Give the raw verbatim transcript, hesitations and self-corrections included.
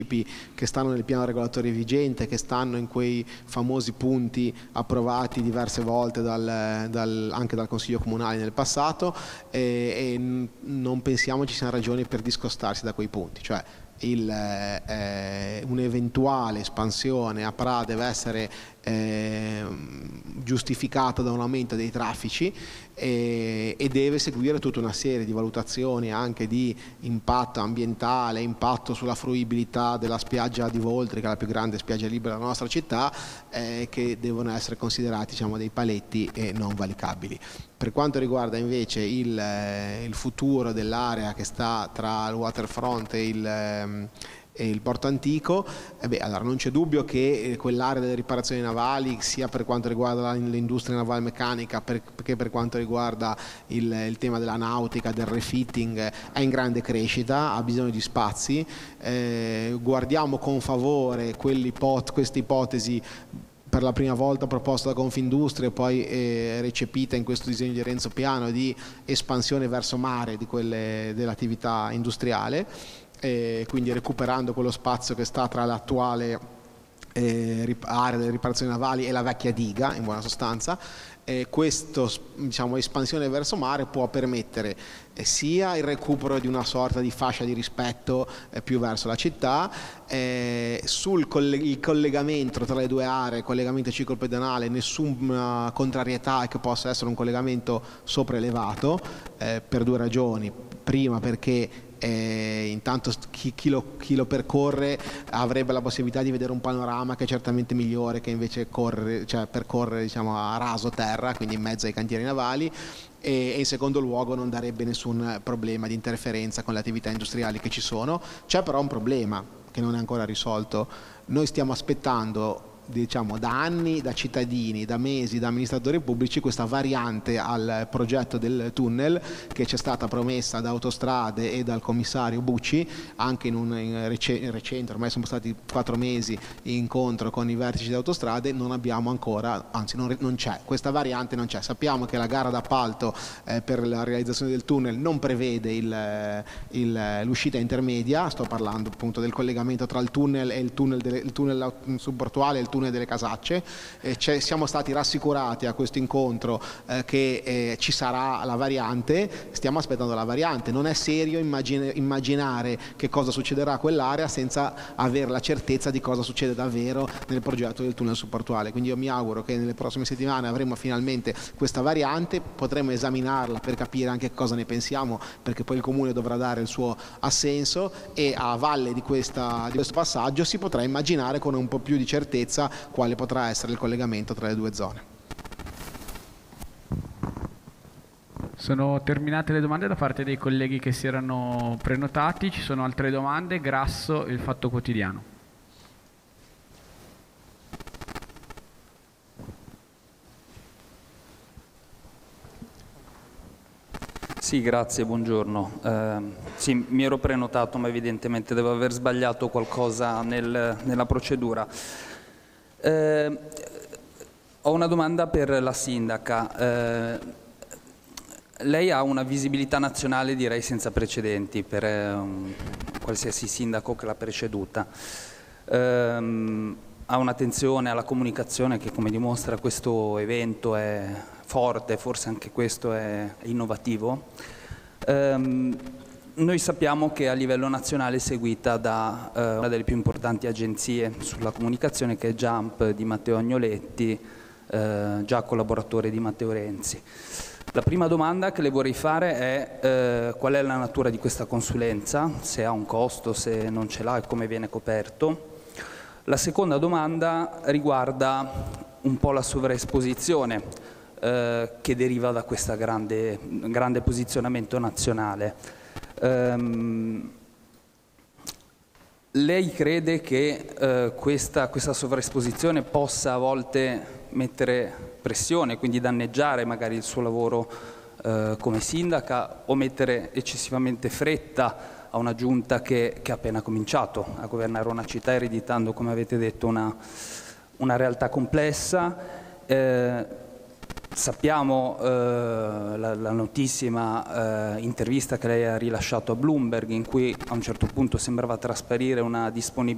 che stanno nel piano regolatorio vigente, che stanno in quei famosi punti approvati diverse volte dal, dal, anche dal Consiglio Comunale nel passato, e, e non pensiamo ci siano ragioni per discostarsi da quei punti. Cioè il, eh, un'eventuale espansione a Pra deve essere eh, giustificata da un aumento dei traffici e, e deve seguire tutta una serie di valutazioni anche di impatto ambientale, impatto sulla fruibilità della spiaggia di Voltri, che è la più grande spiaggia libera della nostra città, eh, che devono essere considerati, diciamo, dei paletti e non valicabili. Per quanto riguarda invece il, eh, il futuro dell'area che sta tra il waterfront e il, ehm, e il porto antico, eh beh, allora non c'è dubbio che quell'area delle riparazioni navali, sia per quanto riguarda l'industria navale meccanica per, che per quanto riguarda il, il tema della nautica, del refitting, è in grande crescita, ha bisogno di spazi. Eh, guardiamo con favore questa ipotesi per la prima volta proposta da Confindustria e poi eh, recepita in questo disegno di Renzo Piano, di espansione verso mare di quelle dell'attività industriale, eh, quindi recuperando quello spazio che sta tra l'attuale eh, area delle riparazioni navali e la vecchia diga, in buona sostanza. Eh, questa, diciamo, espansione verso mare può permettere eh, sia il recupero di una sorta di fascia di rispetto eh, più verso la città, eh, sul coll- il collegamento tra le due aree, collegamento ciclopedonale, nessuna contrarietà che possa essere un collegamento sopraelevato, eh, per due ragioni. Prima perché Eh, intanto chi, chi, lo, chi lo percorre avrebbe la possibilità di vedere un panorama che è certamente migliore che invece correre, cioè percorrere, diciamo, a raso terra, quindi in mezzo ai cantieri navali, e, e in secondo luogo non darebbe nessun problema di interferenza con le attività industriali che ci sono. C'è però un problema che non è ancora risolto. Noi stiamo aspettando, diciamo, da anni, da cittadini, da mesi, da amministratori pubblici, questa variante al progetto del tunnel che ci è stata promessa da Autostrade e dal commissario Bucci, anche in un in rec- recente, ormai sono stati quattro mesi, incontro con i vertici di Autostrade. Non abbiamo ancora, anzi non, non c'è, questa variante non c'è. Sappiamo che la gara d'appalto eh, per la realizzazione del tunnel non prevede il, il, l'uscita intermedia, sto parlando appunto del collegamento tra il tunnel e il tunnel, delle, il tunnel subportuale e il tunnel delle Casacce. Eh, siamo stati rassicurati a questo incontro eh, che eh, ci sarà la variante, stiamo aspettando la variante. Non è serio immagine, immaginare che cosa succederà a quell'area senza avere la certezza di cosa succede davvero nel progetto del tunnel subportuale. Quindi io mi auguro che nelle prossime settimane avremo finalmente questa variante, potremo esaminarla per capire anche cosa ne pensiamo, perché poi il Comune dovrà dare il suo assenso, e a valle di, questa, di questo passaggio si potrà immaginare con un po' più di certezza quale potrà essere il collegamento tra le due zone. Sono terminate le domande da parte dei colleghi che si erano prenotati. Ci sono altre domande? Grasso, Il Fatto Quotidiano. Sì, grazie, buongiorno. Eh, sì, mi ero prenotato, ma evidentemente devo aver sbagliato qualcosa nel, nella procedura. Eh, ho una domanda per la sindaca. Eh, lei ha una visibilità nazionale, direi, senza precedenti per eh, un, qualsiasi sindaco che l'ha preceduta. Eh, ha un'attenzione alla comunicazione che, come dimostra questo evento, è forte, forse anche questo è innovativo. Eh, Noi sappiamo che a livello nazionale è seguita da eh, una delle più importanti agenzie sulla comunicazione, che è Jump di Matteo Agnoletti, eh, già collaboratore di Matteo Renzi. La prima domanda che le vorrei fare è eh, qual è la natura di questa consulenza, se ha un costo, se non ce l'ha e come viene coperto. La seconda domanda riguarda un po' la sovraesposizione eh, che deriva da questo grande, grande posizionamento nazionale. Um, lei crede che uh, questa, questa sovraesposizione possa a volte mettere pressione, quindi danneggiare magari il suo lavoro uh, come sindaca, o mettere eccessivamente fretta a una giunta che, che ha appena cominciato a governare una città, ereditando, come avete detto, una, una realtà complessa? Uh, Sappiamo eh, la, la notissima eh, intervista che lei ha rilasciato a Bloomberg, in cui a un certo punto sembrava trasparire una disponibilità